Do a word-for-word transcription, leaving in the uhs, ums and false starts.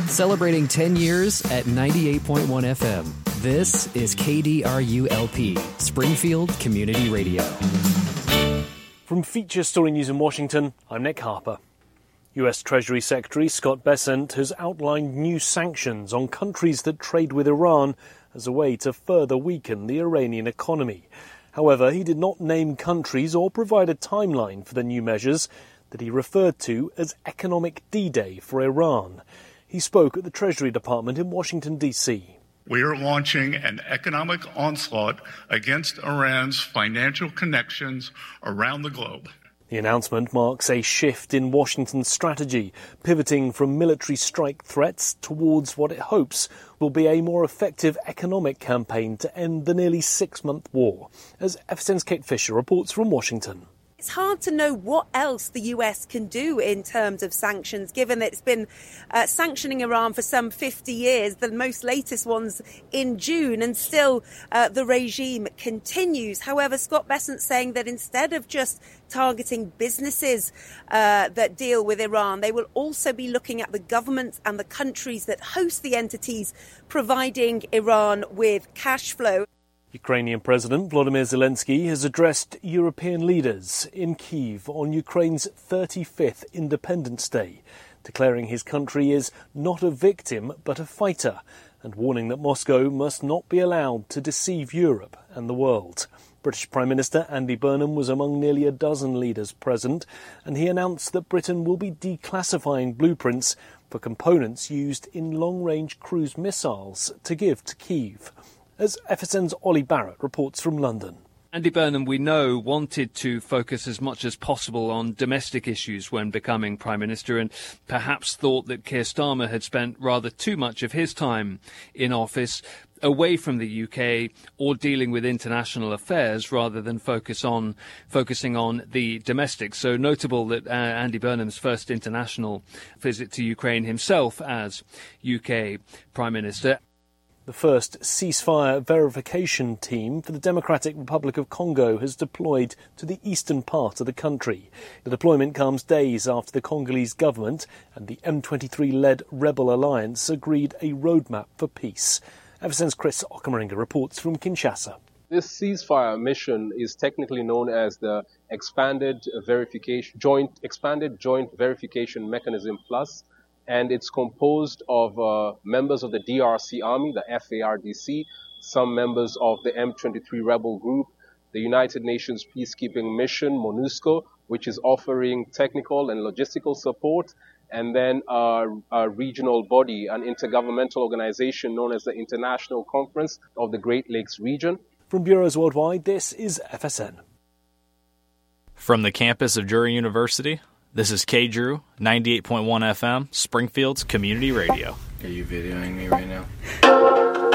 Celebrating ten years at ninety-eight point one F M. This is K D R U L P, Springfield Community Radio. From Feature Story News in Washington, I'm Nick Harper. U S Treasury Secretary Scott Bessent has outlined new sanctions on countries that trade with Iran as a way to further weaken the Iranian economy. However, he did not name countries or provide a timeline for the new measures that he referred to as economic D-Day for Iran. He spoke at the Treasury Department in Washington, D C. We are launching an economic onslaught against Iran's financial connections around the globe. The announcement marks a shift in Washington's strategy, pivoting from military strike threats towards what it hopes will be a more effective economic campaign to end the nearly six-month war, as F S N's Kate Fisher reports from Washington. It's hard to know what else the U S can do in terms of sanctions, given that it's been uh, sanctioning Iran for some fifty years, the most latest ones in June, and still uh, the regime continues. However, Scott Bessent's saying that instead of just targeting businesses uh, that deal with Iran, they will also be looking at the governments and the countries that host the entities providing Iran with cash flow. Ukrainian President Volodymyr Zelensky has addressed European leaders in Kyiv on Ukraine's thirty-fifth Independence Day, declaring his country is not a victim but a fighter, and warning that Moscow must not be allowed to deceive Europe and the world. British Prime Minister Andy Burnham was among nearly a dozen leaders present, and he announced that Britain will be declassifying blueprints for components used in long-range cruise missiles to give to Kyiv. As F S N's Ollie Barrett reports from London. Andy Burnham, we know, wanted to focus as much as possible on domestic issues when becoming Prime Minister, and perhaps thought that Keir Starmer had spent rather too much of his time in office away from the U K or dealing with international affairs rather than focus on focusing on the domestic. So notable that uh, Andy Burnham's first international visit to Ukraine himself as U K Prime Minister. The first ceasefire verification team for the Democratic Republic of Congo has deployed to the eastern part of the country. The deployment comes days after the Congolese government and the M twenty-three-led rebel alliance agreed a roadmap for peace. F S N's Chris Okameringa reports from Kinshasa. This ceasefire mission is technically known as the Expanded Verification Joint Expanded Joint Verification Mechanism Plus. And it's composed of uh, members of the D R C Army, the F A R D C, some members of the M twenty-three rebel group, the United Nations Peacekeeping Mission, MONUSCO, which is offering technical and logistical support, and then uh, a regional body, an intergovernmental organization known as the International Conference of the Great Lakes Region. From Bureaus Worldwide, this is F S N. From the campus of Drury University, this is K Drew, ninety-eight point one F M, Springfield's Community Radio. Are you videoing me right now?